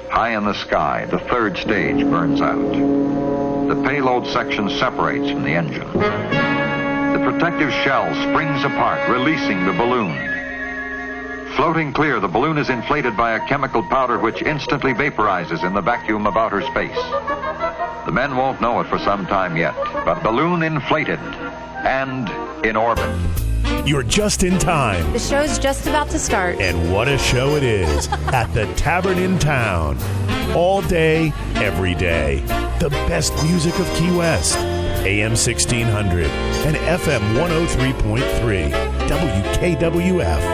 High in the sky, the third stage burns out. The payload section separates from the engine. The protective shell springs apart, releasing the balloon. Floating clear, the balloon is inflated by a chemical powder which instantly vaporizes in the vacuum of outer space. The men won't know it for some time yet, but balloon inflated and in orbit. You're just in time. The show's just about to start. And what a show it is at the Tavern in Town. All day, every day. The best music of Key West. AM 1600 and FM 103.3. WKWF.